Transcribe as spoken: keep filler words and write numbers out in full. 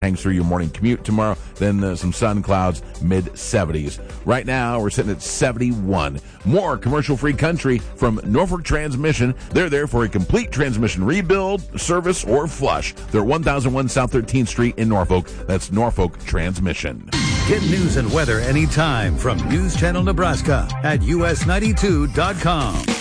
hangs through your morning commute tomorrow. Then uh, some sun, clouds, mid seventies. Right now, we're sitting at seventy-one. More commercial-free country from Norfolk Transmission. They're there for a complete transmission rebuild, service, or flush. They're one thousand one South thirteenth Street in Norfolk. That's Norfolk Transmission. Get news and weather anytime from News Channel Nebraska at U S ninety-two dot com.